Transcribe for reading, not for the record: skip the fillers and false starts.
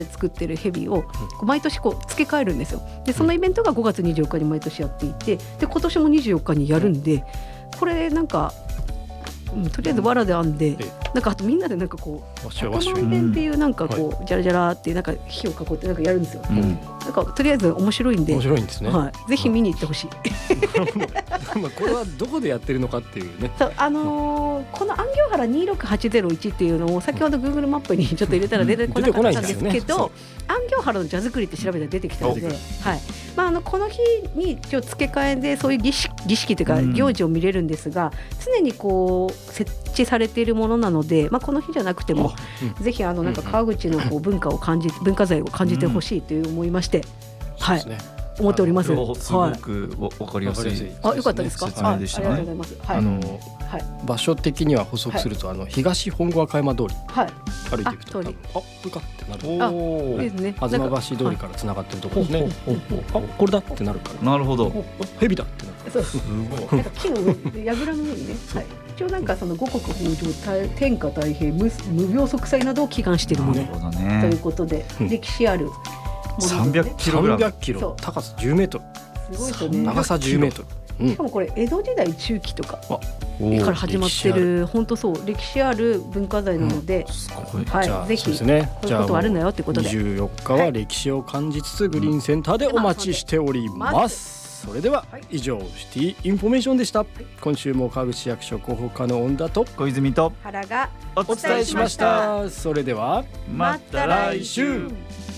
作ってるヘビを毎年こう付け替えるんですよ。でそのイベントが5月24日に毎年やっていて、で今年も24日にやるんで、これなんか、とりあえず藁で編んで、なんかあとみんなでなんかこう100万遍っていうなんかこうジャラジャラってなんか火を囲ってなんかやるんですよ。なんかとりあえず面白いんで、 面白いんですね。 はい、ぜひ見に行ってほしい。 これはどこでやってるのかっていうね。 そう、この安行原26801っていうのを先ほど Google マップにちょっと入れたら出てこなかったんですけど、安行原の蛇作りって調べたら出てきたので、はい、この日に一応付け替えでそういう儀式というか行事を見れるんですが、常にこう設置されているものなので、この日じゃなくてもぜひなんか川口のこう文化財を感じてほしいという思いまして、はい、思っております。 すごくわかりやすい。 よかったですか。 説明でしたね。 ありがとうございます。 場所的には補足すると、東本郷赤山通り歩いていくと、これかってなる。 ですね。 吾妻橋通りからつながってるところですね。これだってなるから。 なるほど。 蛇だってなる。 そう。すごい。なんか木の上、櫓の上にね。はい。一応なんかその五穀豊穣、天下太平、無病息災などを祈願しているものということで、歴史ある。 300キログラム。 300キロ。高さ10メートル。 すごいですよね。 長さ10メートル。 しかもこれ江戸時代中期とかから始まってる、本当そう歴史ある文化財なので、はい、ぜひこういうことあるんだよってことで、 24日は歴史を感じつつグリーンセンターでお待ちしております。それでは以上、シティインフォメーションでした。今週も川口市役所広報課の恩田と小泉と原がお伝えしました。 それではまた来週。